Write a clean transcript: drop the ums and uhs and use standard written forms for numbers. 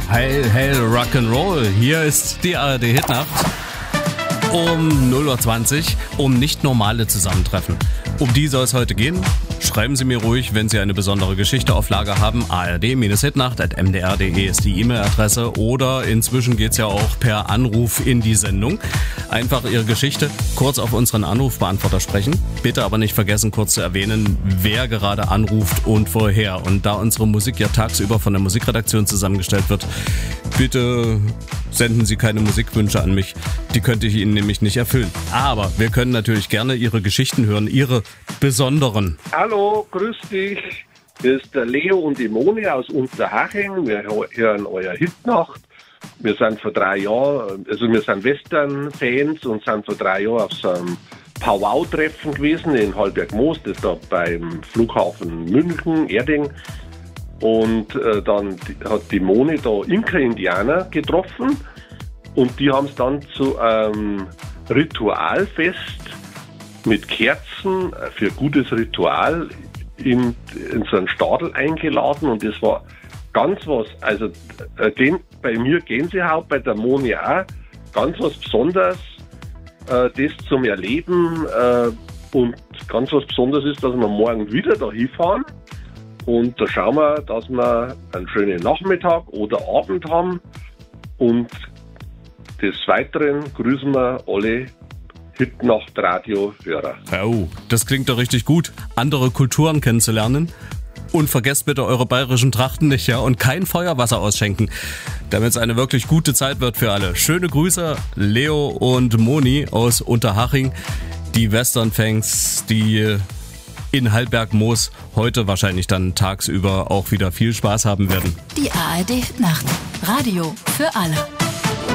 Heil, heil, Rock'n'Roll. Hier ist die ARD Hitnacht um 0:20 Uhr, um nicht normale Zusammentreffen. Um die soll es heute gehen. Schreiben Sie mir ruhig, wenn Sie eine besondere Geschichte auf Lager haben. ard-hitnacht@mdr.de ist die E-Mail-Adresse oder inzwischen geht's ja auch per Anruf in die Sendung. Einfach Ihre Geschichte kurz auf unseren Anrufbeantworter sprechen. Bitte aber nicht vergessen, kurz zu erwähnen, wer gerade anruft und woher. Und da unsere Musik ja tagsüber von der Musikredaktion zusammengestellt wird, bitte senden Sie keine Musikwünsche an mich. Die könnte ich Ihnen nämlich nicht erfüllen. Aber wir können natürlich gerne Ihre Geschichten hören, Ihre besonderen. Hallo, grüß dich. Hier ist der Leo und die Moni aus Unterhaching. Wir hören euer Hitnacht. Wir sind vor 3 Jahren, also wir sind Western-Fans und sind vor 3 Jahren auf so einem Powwow-Treffen gewesen in Hallberg-Moos, das da beim Flughafen München, Erding. Und dann hat die Moni da Inka-Indianer getroffen und die haben es dann zu einem Ritualfest mit Kerzen für gutes Ritual in so einen Stadel eingeladen und das war ganz was, also bei mir Gänsehaut, bei der Moni auch, ganz was Besonderes, das zum Erleben und ganz was Besonderes ist, dass wir morgen wieder da hinfahren und da schauen wir, dass wir einen schönen Nachmittag oder Abend haben und des Weiteren grüßen wir alle Hitnacht-Radio-Hörer. Oh, das klingt doch richtig gut, andere Kulturen kennenzulernen. Und vergesst bitte eure bayerischen Trachten nicht, ja, und kein Feuerwasser ausschenken, damit es eine wirklich gute Zeit wird für alle. Schöne Grüße, Leo und Moni aus Unterhaching, die Western-Fans, die in Hallberg-Moos heute wahrscheinlich dann tagsüber auch wieder viel Spaß haben werden. Die ARD Hitnacht, Radio für alle.